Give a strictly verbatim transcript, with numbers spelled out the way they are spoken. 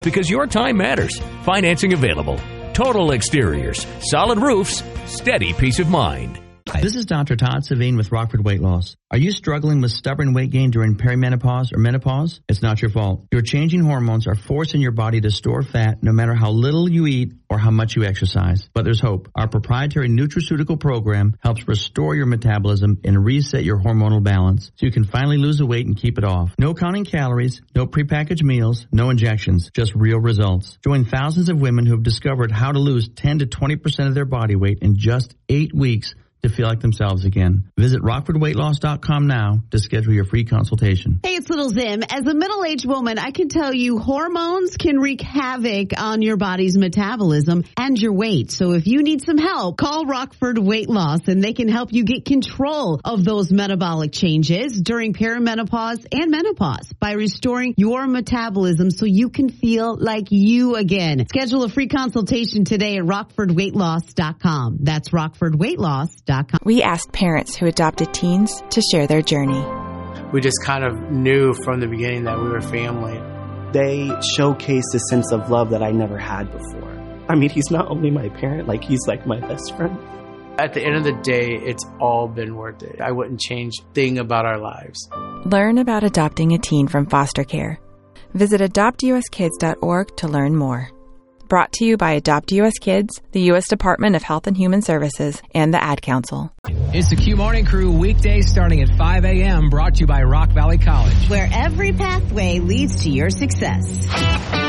because your time matters. Financing available. Total Exteriors. Solid roofs. Steady peace of mind. This is Doctor Todd Savine with Rockford Weight Loss. Are you struggling with stubborn weight gain during perimenopause or menopause? It's not your fault. Your changing hormones are forcing your body to store fat no matter how little you eat or how much you exercise. But there's hope. Our proprietary nutraceutical program helps restore your metabolism and reset your hormonal balance so you can finally lose the weight and keep it off. No counting calories, no prepackaged meals, no injections, just real results. Join thousands of women who have discovered how to lose ten to twenty percent of their body weight in just eight weeks to feel like themselves again. Visit rockford weight loss dot com now to schedule your free consultation. Hey, it's Little Zim. As a middle-aged woman, I can tell you hormones can wreak havoc on your body's metabolism and your weight. So if you need some help, call Rockford Weight Loss and they can help you get control of those metabolic changes during perimenopause and menopause by restoring your metabolism so you can feel like you again. Schedule a free consultation today at rockford weight loss dot com. That's rockford weight loss dot com. We asked parents who adopted teens to share their journey. We just kind of knew from the beginning that we were family. They showcased a sense of love that I never had before. I mean, he's not only my parent, like he's like my best friend. At the end of the day, it's all been worth it. I wouldn't change a thing about our lives. Learn about adopting a teen from foster care. Visit adopt u s kids dot org to learn more. Brought to you by Adopt U S Kids, the U S Department of Health and Human Services, and the Ad Council. It's the Q Morning Crew, weekdays starting at five a.m., brought to you by Rock Valley College, where every pathway leads to your success.